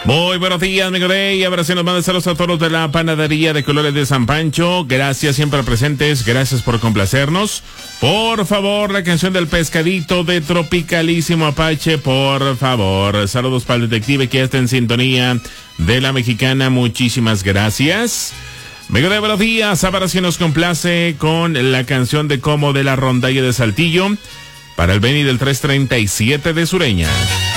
Muy buenos días, amigo Rey. Ahora sí nos manda saludos a todos de la panadería de Colores de San Pancho. Gracias, siempre presentes. Gracias por complacernos. Por favor, la canción del pescadito de Tropicalísimo Apache, por favor. Saludos para el detective que está en sintonía de la mexicana. Muchísimas gracias. Amigo Rey, buenos días. Ahora sí nos complace con la canción de Como de la Rondalla de Saltillo para el Beni del 337 de Sureña.